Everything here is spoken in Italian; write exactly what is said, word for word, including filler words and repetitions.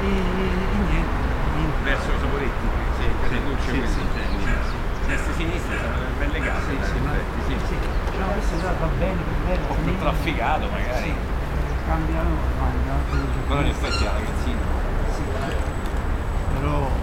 e, e niente, niente. Verso Saporetti, Sì, sì, dolce sì, questo. sì, sì, sì. Destra e sinistra sarebbe ben legato, Sì, in sì, ma effetti, sì. sì. No, questo già va bene, va bene. Un po' più trafficato magari. Sì, cambiano ormai, no? Però in effetti la ragazzina. Sì, però